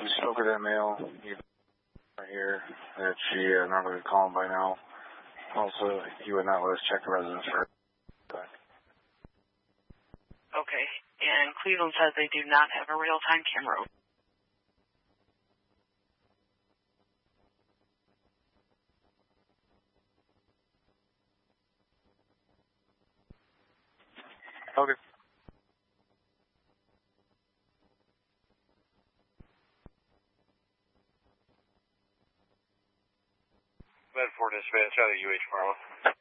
You spoke with that male right here that she normally would call him by now. Also, he would not let us check the residence for. Okay, and Cleveland says they do not have a real-time camera. Okay. Medford dispatch out of UH Marlow.